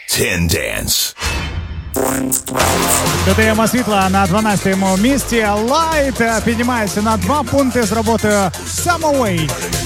10 Dance. Додаємо світла на 12-му місці. Light піднімається на 2 пункти з роботою Summer Way.